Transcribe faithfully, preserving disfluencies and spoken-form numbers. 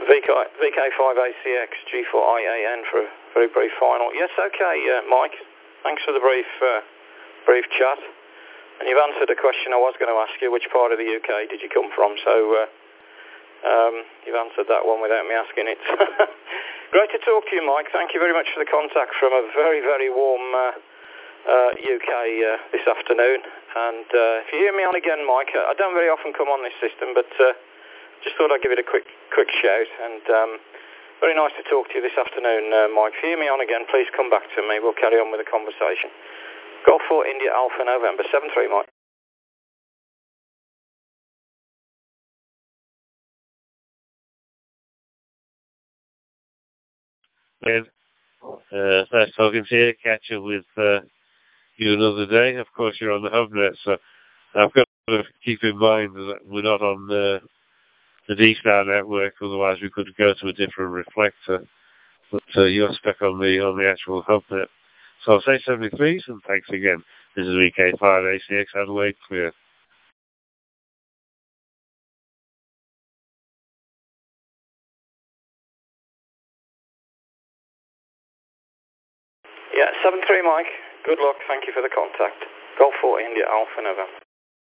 V K, V K five A C X G four I A N for a very brief final. Yes, okay, uh, Mike. Thanks for the brief, uh, brief chat. And you've answered a question I was going to ask you. Which part of the U K did you come from? So uh, um, you've answered that one without me asking it. Great to talk to you, Mike. Thank you very much for the contact from a very, very warm uh, uh, U K uh, this afternoon. And uh, if you hear me on again, Mike, I don't very often come on this system, but uh, just thought I'd give it a quick, quick shout. And um, very nice to talk to you this afternoon, uh, Mike. If you hear me on again, please come back to me. We'll carry on with the conversation. Golf four India Alpha November seven three, Mike. And uh, nice talking to you. Catch up with uh, you another day. Of course, you're on the HubNet, so I've got to keep in mind that we're not on the, the D-Star network. Otherwise, we could go to a different reflector. But uh, you're stuck on the on the actual HubNet. So I'll say seventy-threes, and thanks again. This is V K five A C X Adelaide Clear. Yeah, seven three, Mike. Good luck. Thank you for the contact. Golf four India Alpha November.